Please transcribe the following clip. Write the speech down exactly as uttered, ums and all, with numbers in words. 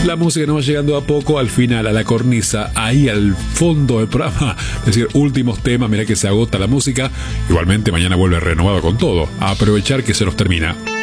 La música nos va llegando a poco, al final, a la cornisa, ahí al fondo del programa. Es decir, últimos temas, mirá que se agota la música. Igualmente mañana vuelve renovado con todo. A aprovechar que se nos termina.